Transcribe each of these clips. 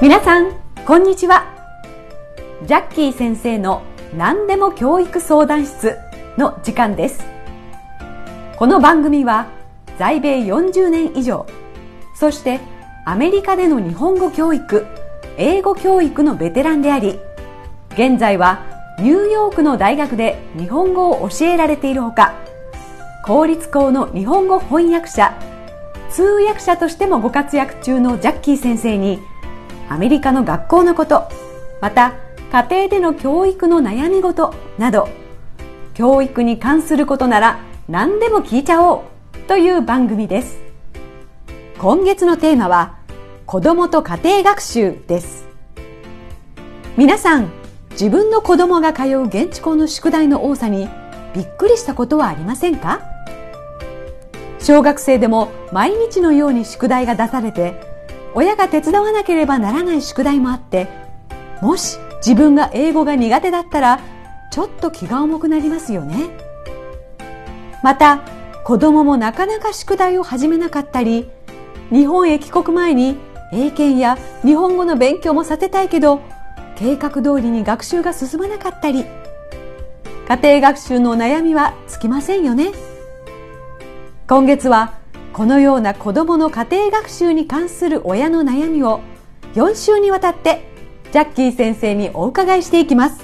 皆さんこんにちは。ジャッキー先生の何でも教育相談室の時間です。この番組は在米40年以上、そしてアメリカでの日本語教育、英語教育のベテランであり、現在はニューヨークの大学で日本語を教えられているほか、公立校の日本語翻訳者、通訳者としてもご活躍中のジャッキー先生に、アメリカの学校のこと、また家庭での教育の悩み事など、教育に関することなら何でも聞いちゃおうという番組です。今月のテーマは子どもと家庭学習です。皆さん、自分の子どもが通う現地校の宿題の多さにびっくりしたことはありませんか？小学生でも毎日のように宿題が出されて、親が手伝わなければならない宿題もあって、もし自分が英語が苦手だったらちょっと気が重くなりますよね。また子供もなかなか宿題を始めなかったり、日本へ帰国前に英検や日本語の勉強もさせたいけど計画通りに学習が進まなかったり、家庭学習の悩みは尽きませんよね。今月はこのような子どもの家庭学習に関する親の悩みを4週にわたってジャッキー先生にお伺いしていきます。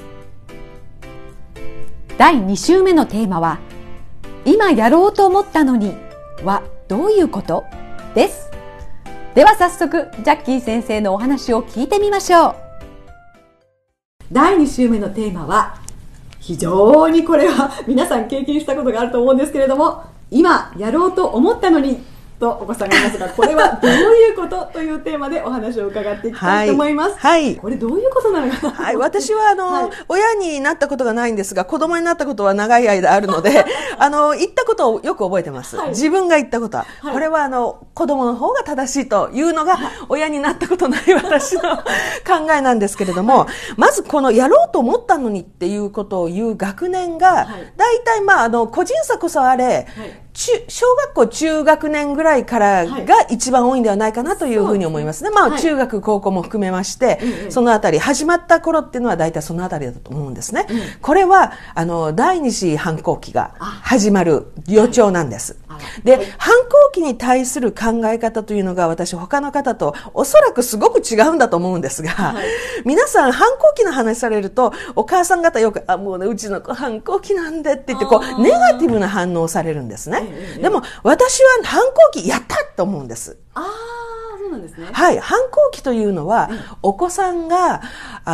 第2週目のテーマは、今やろうと思ったのにはどういうことです。では早速ジャッキー先生のお話を聞いてみましょう。第2週目のテーマは、非常にこれは皆さん経験したことがあると思うんですけれども、今やろうと思ったのにとお子さんがいますが、これはどういうことというテーマでお話を伺っていきたいと思います。 はい。 これどういうことなのかな。 はい。私は親になったことがないんですが、子供になったことは長い間あるので、言ったことをよく覚えてます。はい、自分が言ったことは、これは子供の方が正しいというのが、親になったことない私の考えなんですけれども、まずこのやろうと思ったのにっていうことを言う学年が、だいたい個人差こそあれ、小学校中学年ぐらいからが一番多いんではないかなというふうに思いますね。中学高校も含めまして、そのあたり始まった頃っていうのは大体そのあたりだと思うんですね。これは第二次反抗期が始まる予兆なんです。で、反抗期に対する考え方というのが、私他の方とおそらくすごく違うんだと思うんですが、皆さん反抗期の話されると、お母さん方よくもうね、うちの子反抗期なんでって言ってネガティブな反応をされるんですね。でも私は反抗期やったと思うんです。 そうなんですね。 はい。反抗期というのは、お子さんが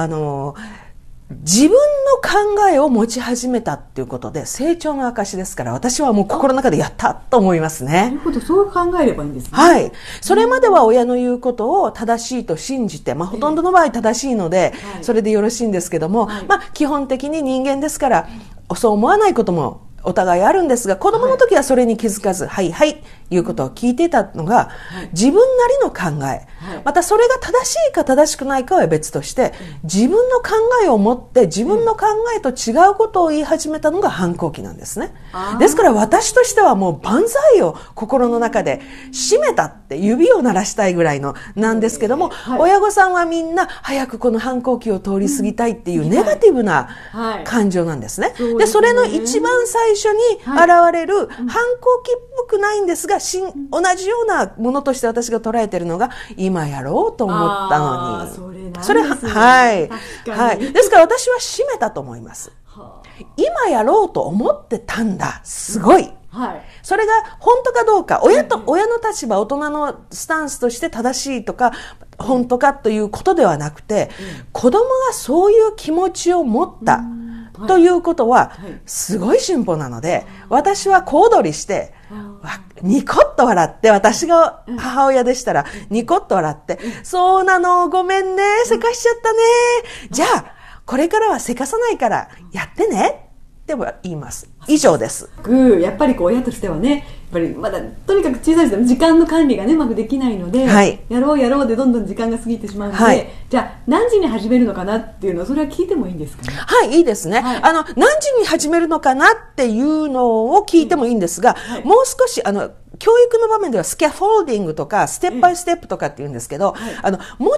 自分の考えを持ち始めたっていうことで成長の証ですから、私はもう心の中でやったと思いますね。 なるほど、そう考えればいいんですね。 はい。それまでは親の言うことを正しいと信じて、ほとんどの場合正しいので、それでよろしいんですけども、基本的に人間ですから、そう思わないこともお互いあるんですが、子供の時はそれに気づかず、はいはい、いうことを聞いていたのが、自分なりの考え、またそれが正しいか正しくないかは別として、自分の考えを持って自分の考えと違うことを言い始めたのが反抗期なんですね。ですから私としてはもう万歳を心の中で締めたって指を鳴らしたいぐらいのなんですけども、親御さんはみんな早くこの反抗期を通り過ぎたいっていうネガティブな感情なんですね。で、それの一番最初に現れる反抗期っぽくないんですが、同じようなものとして私が捉えているのが、今やろうと思ったのに。それなんですね。はい。はい。ですから私は締めたと思います。今やろうと思ってたんだ。すごい。それが本当かどうか、親の立場、大人のスタンスとして正しいとか、本当かということではなくて、子供がそういう気持ちを持った。ということは、すごい進歩なので、私は小躍りして、ニコッと笑って、私が母親でしたら、ニコッと笑って、そうなの、ごめんね、せかしちゃったね。じゃあ、これからはせかさないから、やってね。って言います。以上です。 やっぱり親としてはね、やっぱりまだとにかく小さいです。時間の管理がね、うまくできないので、やろうでどんどん時間が過ぎてしまうので、じゃあ何時に始めるのかなっていうのを、それは聞いてもいいんですかね。 はい、いいですね。何時に始めるのかなっていうのを聞いてもいいんですが、もう少し教育の場面ではスキャフォールディングとかステップバイステップとかって言うんですけど、もうちょっと細か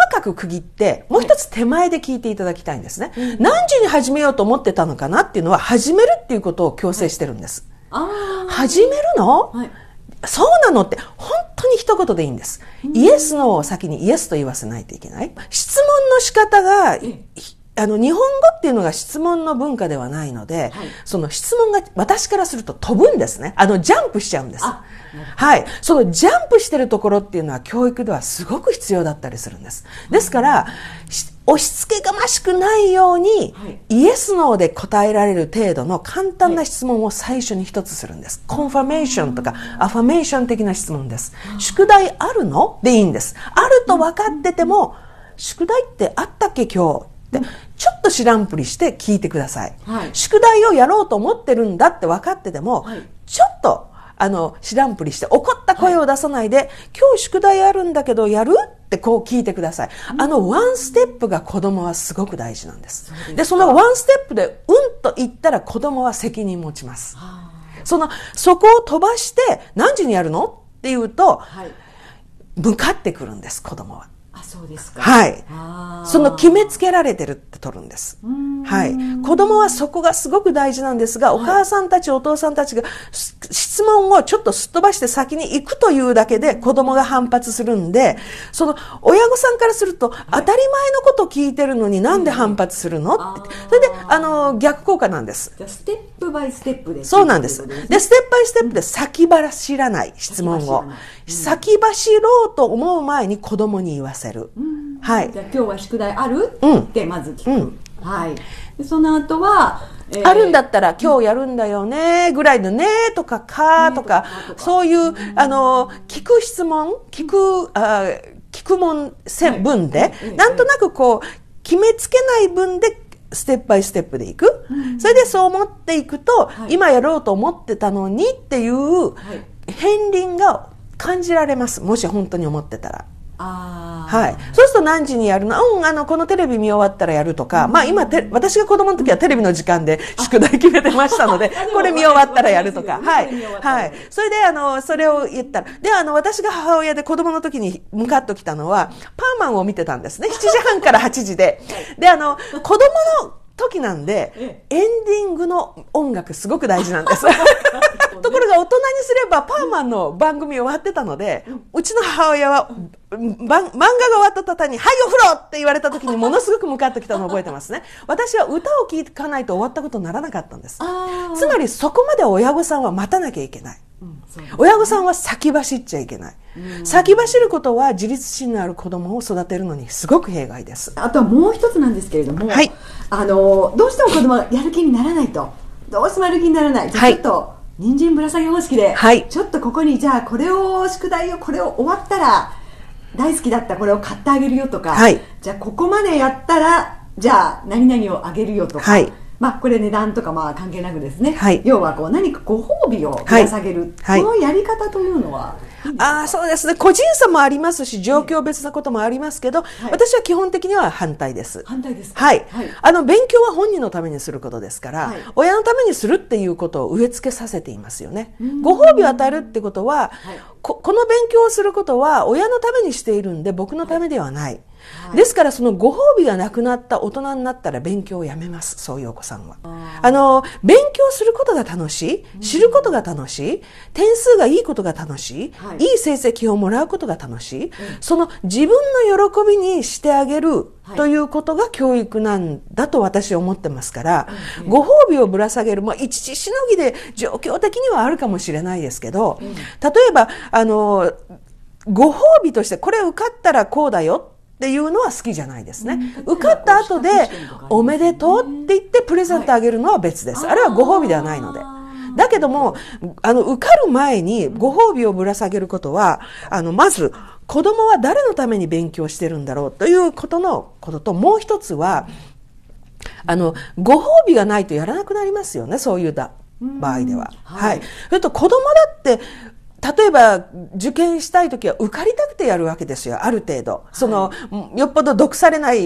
かく区切って、もう一つ手前で聞いていただきたいんですね。何時に始めようと思ってたのかなっていうのは、始めるっていうことを強制してるんです。始めるの？そうなのって本当に一言でいいんです。イエスのを先にイエスと言わせないといけない。質問の仕方が、日本語っていうのが質問の文化ではないので、その質問が私からすると飛ぶんですね。ジャンプしちゃうんです。はい。そのジャンプしてるところっていうのは教育ではすごく必要だったりするんです。ですから、押し付けがましくないように、イエス・ノーで答えられる程度の簡単な質問を最初に一つするんです。コンファメーションとかアファメーション的な質問です。宿題あるの？でいいんです。あると分かってても、宿題ってあったっけ今日って、ちょっと知らんぷりして聞いてください。宿題をやろうと思ってるんだって分かってても、ちょっと知らんぷりして怒った声を出さないで、今日宿題あるんだけどやる？ってこう聞いてください。ワンステップが子供はすごく大事なんです。で、そのワンステップでうんと言ったら子供は責任持ちます。そこを飛ばして何時にやるの？って言うと、向かってくるんです、子供は。 そうですか。 はい。その決めつけられてるって取るんです。はい。子供はそこがすごく大事なんですが、お母さんたち、お父さんたちが質問をちょっとすっ飛ばして先に行くというだけで子供が反発するんで、その親御さんからすると当たり前のことを聞いてるのになんで反発するのって。それで、逆効果なんです。 じゃあステップバイステップです。 そうなんです。で、ステップバイステップで先走らない質問を。先走ろうと思う前に子供に言わせる。はい。 じゃあ今日は宿題ある？ってまず聞く。はい。でその後は、 あるんだったら今日やるんだよねぐらいのねとかかとか、そういう聞く質問、聞く文で、なんとなくこう決めつけない文でステップバイステップでいく。それでそう思っていくと、今やろうと思ってたのにっていう片鱗が感じられます。もし本当に思ってたら。はい。そうすると何時にやるの？このテレビ見終わったらやるとか、今私が子供の時はテレビの時間で宿題決めてましたので、これ見終わったらやるとか、はい。はい。それでそれを言ったら、で、私が母親で子供の時に向かっときたのは、パーマンを見てたんですね。7時半から8時で。で、子供の時なんで、エンディングの音楽すごく大事なんです。ところが大人にすればパーマンの番組終わってたので、うちの母親は漫画が終わった途端に、はいお風呂って言われた時にものすごく向かってきたのを覚えてますね。私は歌を聴かないと終わったことにならなかったんです。つまりそこまで親御さんは待たなきゃいけない。親御さんは先走っちゃいけない。先走ることは自立心のある子供を育てるのにすごく弊害です。 あとはもう一つなんですけれども、どうしても子供がやる気にならないと、どうしてもやる気にならない。じゃあちょっと人参ぶら下げ方式で、ちょっとここにじゃあこれを宿題をこれを終わったら大好きだったこれを買ってあげるよとか、じゃあここまでやったらじゃあ何々をあげるよとか、これ値段とか関係なくですね、要はこう何かご褒美をぶら下げる、このやり方というのは、 そうですね。個人差もありますし、状況別なこともありますけど、私は基本的には反対です。 反対ですか？はい。勉強は本人のためにすることですから、親のためにするっていうことを植え付けさせていますよね。ご褒美を与えるってことは、この勉強をすることは親のためにしているんで、僕のためではない。ですからそのご褒美がなくなった大人になったら勉強をやめます。そういうお子さんは。勉強することが楽しい、知ることが楽しい、点数がいいことが楽しい、いい成績をもらうことが楽しい、その自分の喜びにしてあげるということが教育なんだと私は思ってますから、ご褒美をぶら下げる、一時しのぎで状況的にはあるかもしれないですけど、例えばご褒美としてこれ受かったらこうだよっていうのは好きじゃないですね。受かった後でおめでとうって言ってプレゼントあげるのは別です。あれはご褒美ではないので。だけども、受かる前にご褒美をぶら下げることは、まず子供は誰のために勉強してるんだろうということと、もう一つは、ご褒美がないとやらなくなりますよね、そういう場合では。はい。それと子供だって、例えば受験したいときは受かりたくてやるわけですよ、ある程度。よっぽど毒されない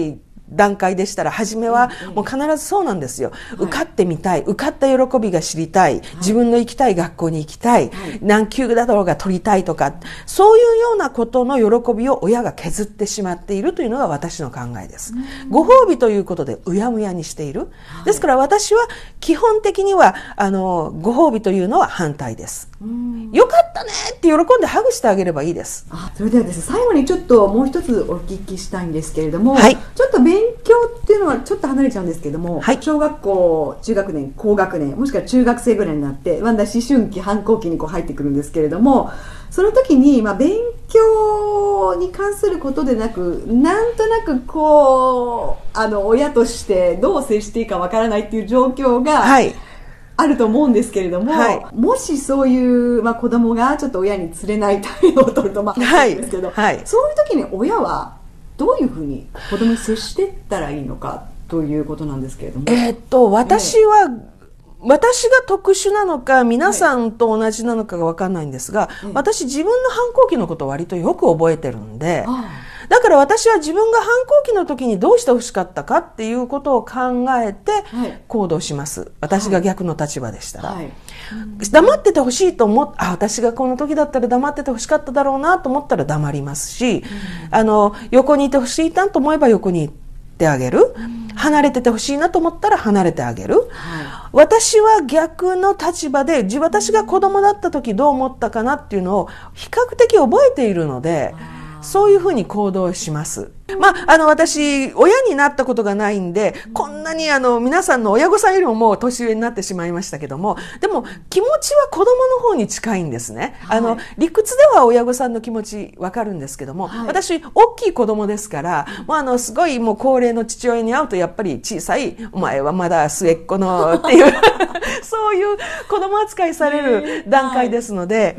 段階でしたら、初めはもう必ずそうなんですよ。受かってみたい、受かった喜びが知りたい、自分の行きたい学校に行きたい、何級だろうが取りたいとか、そういうようなことの喜びを親が削ってしまっているというのが私の考えです。ご褒美ということでうやむやにしている。ですから私は基本的にはご褒美というのは反対です。よかったねって喜んでハグしてあげればいいです。 それではですね、最後にちょっともう一つお聞きしたいんですけれども、 はい、 ちょっと勉強っていうのはちょっと離れちゃうんですけれども、 はい、 小学校、中学年、高学年、もしくは中学生ぐらいになってだんだん思春期、反抗期に入ってくるんですけれども、その時に、勉強に関することでなく、なんとなく親としてどう接していいかわからないっていう状況が、あると思うんですけれども、もしそういう、子供がちょっと親に連れない態度を取るといいんですけど、そういう時に親はどういうふうに子供に接していったらいいのかということなんですけれども。 私が特殊なのか皆さんと同じなのかが分かんないんですが、私自分の反抗期のことを割とよく覚えてるんで、だから私は自分が反抗期の時にどうしてほしかったかっていうことを考えて行動します。私が逆の立場でしたら。黙っててほしいと私がこの時だったら黙っててほしかっただろうなと思ったら黙りますし、横にいてほしいなと思えば横にいてあげる。離れててほしいなと思ったら離れてあげる。私は逆の立場で私が子供だった時どう思ったかなっていうのを比較的覚えているので、そういうふうに行動します。私、親になったことがないんで、こんなに皆さんの親御さんよりももう年上になってしまいましたけども、でも気持ちは子供の方に近いんですね。理屈では親御さんの気持ちわかるんですけども、私、大きい子供ですから、すごいもう高齢の父親に会うとやっぱり小さい、お前はまだ末っ子のっていう、そういう子供扱いされる段階ですので、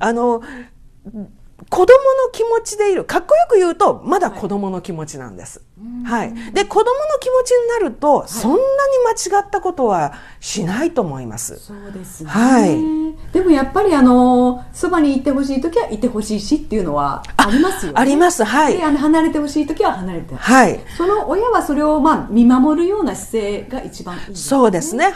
子供の気持ちでいる。かっこよく言うと、まだ子供の気持ちなんです。で、子供の気持ちになると、そんなに間違ったことはしないと思います。 そうですね。でもやっぱりそばにいてほしいときはいてほしいしっていうのはありますよね。 あります。で、 離れてほしいときは離れて。その親はそれを見守るような姿勢が一番いいですね。 そうですね。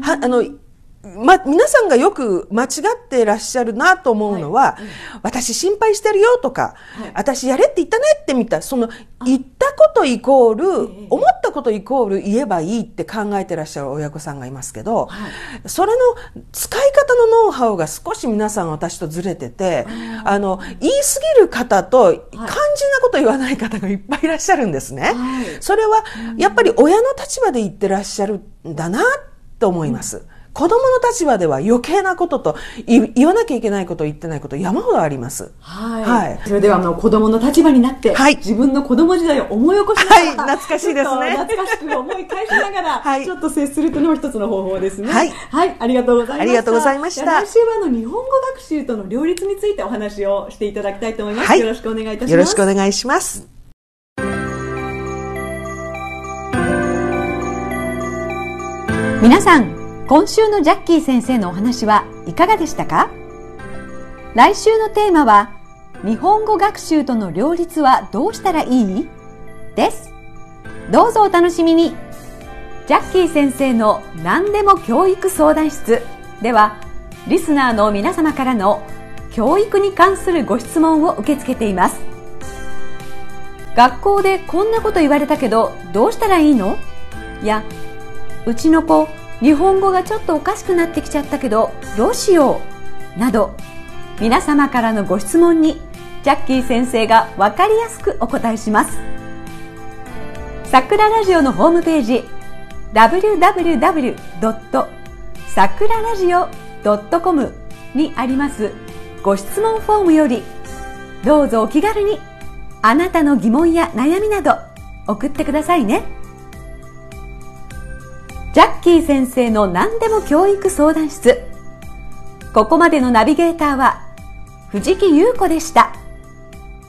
皆さんがよく間違ってらっしゃるなと思うのは、私心配してるよとか、私やれって言ったねって言ったことイコール、思ったことイコール言えばいいって考えてらっしゃる親御さんがいますけど、それの使い方のノウハウが少し皆さん私とずれてて、言い過ぎる方と肝心なこと言わない方がいっぱいいらっしゃるんですね。それはやっぱり親の立場で言ってらっしゃるんだなと思います。子供の立場では余計なことと言わなきゃいけないこと言ってないこと山ほどあります。 それでは子供の立場になって、自分の子供時代を思い起こしながら、 懐かしいですね。 懐かしく思い返しながら、ちょっと接するというのも一つの方法ですね。ありがとうございました。 ありがとうございました。 来週は日本語学習との両立についてお話をしていただきたいと思います。よろしくお願いいたします。 よろしくお願いします。 皆さん、今週のジャッキー先生のお話はいかがでしたか？来週のテーマは、日本語学習との両立はどうしたらいい？です。どうぞお楽しみに。ジャッキー先生の何でも教育相談室では、リスナーの皆様からの教育に関するご質問を受け付けています。学校でこんなこと言われたけどどうしたらいいの？や、うちの子日本語がちょっとおかしくなってきちゃったけどどうしようなど、皆様からのご質問にジャッキー先生が分かりやすくお答えします。さくらラジオのホームページ www.sakuraradio.com にありますご質問フォームより、どうぞお気軽にあなたの疑問や悩みなど送ってくださいね。ジャッキー先生の何でも教育相談室。ここまでのナビゲーターは藤木優子でした。